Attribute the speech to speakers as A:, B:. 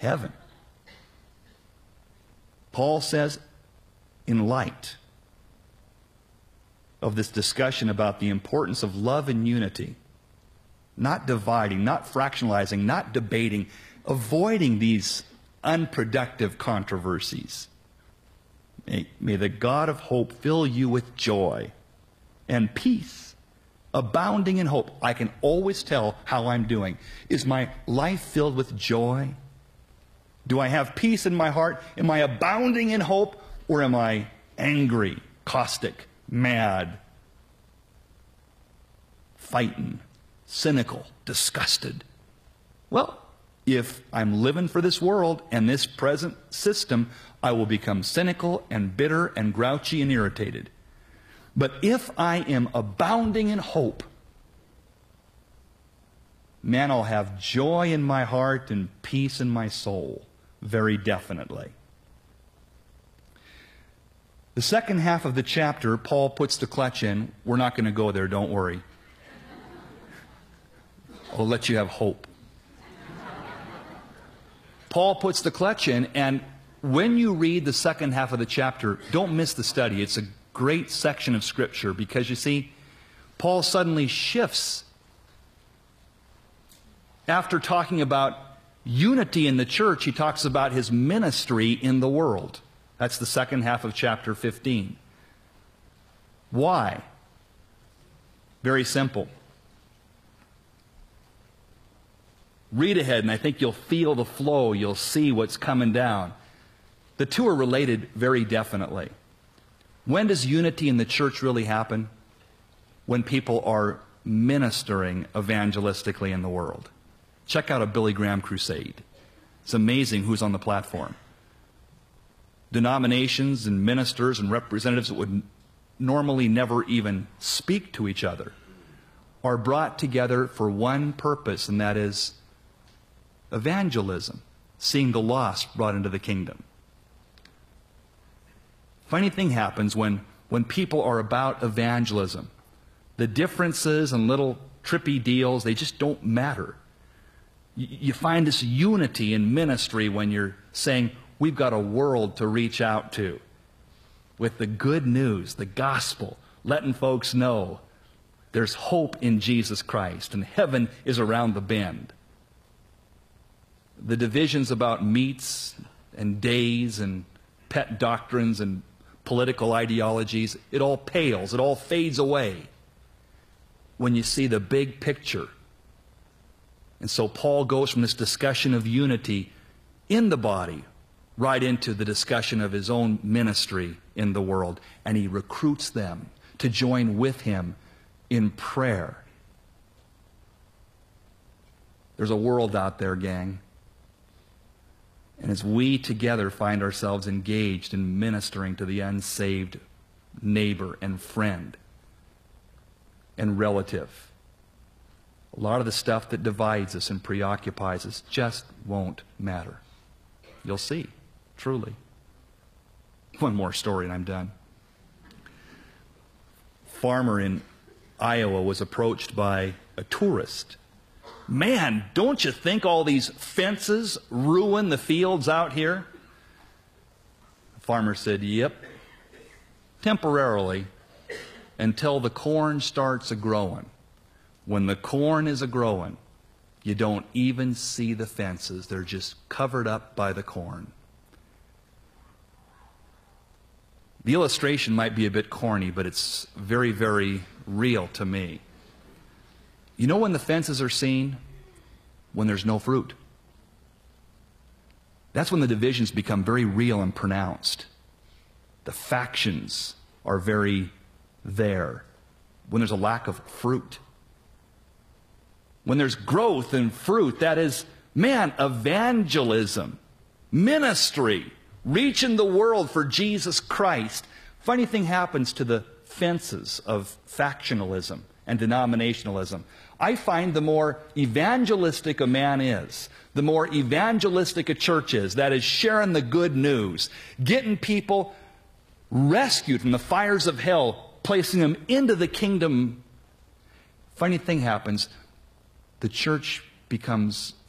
A: heaven. Paul says, in light of this discussion about the importance of love and unity, not dividing, not fractionalizing, not debating, avoiding these unproductive controversies. May the God of hope fill you with joy and peace, abounding in hope. I can always tell how I'm doing. Is my life filled with joy? Do I have peace in my heart? Am I abounding in hope? Or am I angry, caustic, mad, fighting, cynical, disgusted? Well, if I'm living for this world and this present system, I will become cynical and bitter and grouchy and irritated. But if I am abounding in hope, man, I'll have joy in my heart and peace in my soul, very definitely. The second half of the chapter, Paul puts the clutch in. We're not going to go there, don't worry. I'll let you have hope. Paul puts the clutch in, and when you read the second half of the chapter, don't miss the study. It's a great section of Scripture because, you see, Paul suddenly shifts. After talking about unity in the church, he talks about his ministry in the world. That's the second half of chapter 15. Why? Very simple. Read ahead, and I think you'll feel the flow. You'll see what's coming down. The two are related very definitely. When does unity in the church really happen? When people are ministering evangelistically in the world. Check out a Billy Graham crusade. It's amazing who's on the platform. Denominations and ministers and representatives that would normally never even speak to each other are brought together for one purpose, and that is evangelism, seeing the lost brought into the kingdom. Funny thing happens when people are about evangelism. The differences and little trippy deals, they just don't matter. You find this unity in ministry when you're saying, we've got a world to reach out to with the good news, the gospel, letting folks know there's hope in Jesus Christ and heaven is around the bend. The divisions about meats and days and pet doctrines and political ideologies, it all pales, it all fades away when you see the big picture. And so Paul goes from this discussion of unity in the body right into the discussion of his own ministry in the world. And he recruits them to join with him in prayer. There's a world out there, gang. And as we together find ourselves engaged in ministering to the unsaved neighbor and friend and relative, a lot of the stuff that divides us and preoccupies us just won't matter. You'll see, truly. One more story and I'm done. Farmer in Iowa was approached by a tourist. Man, don't you think all these fences ruin the fields out here? The farmer said, yep, temporarily, until the corn starts a-growing. When the corn is a-growing, you don't even see the fences. They're just covered up by the corn. The illustration might be a bit corny, but it's very, very real to me. You know when the fences are seen? When there's no fruit. That's when the divisions become very real and pronounced. The factions are very there. When there's a lack of fruit. When there's growth and fruit, that is, man, evangelism, ministry, reaching the world for Jesus Christ. Funny thing happens to the fences of factionalism and denominationalism. I find the more evangelistic a man is, the more evangelistic a church is, that is sharing the good news, getting people rescued from the fires of hell, placing them into the kingdom. Funny thing happens, the church becomes